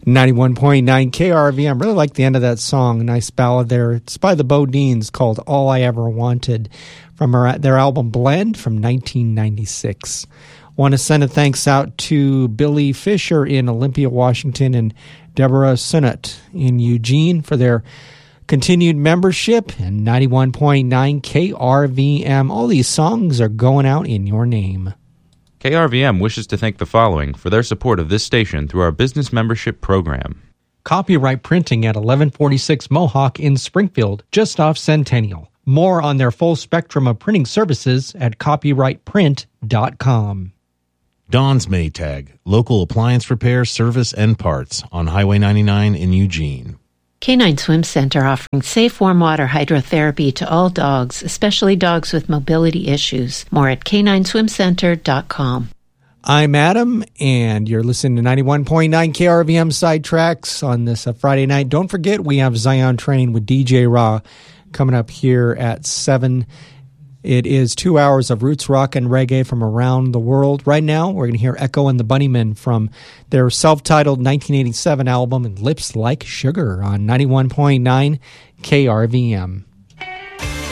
91.9 KRVM. Really like the end of that song. Nice ballad there. It's by the Bodines called All I Ever Wanted from their album Blend from 1996. Want to send a thanks out to Billy Fisher in Olympia, Washington, and Deborah Sinnott in Eugene for their continued membership, and 91.9 KRVM. All these songs are going out in your name. KRVM wishes to thank the following for their support of this station through our business membership program. Copyright Printing at 1146 Mohawk in Springfield, just off Centennial. More on their full spectrum of printing services at copyrightprint.com. Don's Maytag, local appliance repair, service, and parts on Highway 99 in Eugene. Canine Swim Center offering safe warm water hydrotherapy to all dogs, especially dogs with mobility issues. More at canineswimcenter.com. I'm Adam, and you're listening to 91.9 KRVM Sidetracks on this Friday night. Don't forget, we have Zion Training with DJ Ra coming up here at 7. It is 2 hours of roots rock and reggae from around the world. Right now, we're going to hear Echo and the Bunnymen from their self-titled 1987 album, Lips Like Sugar, on 91.9 KRVM.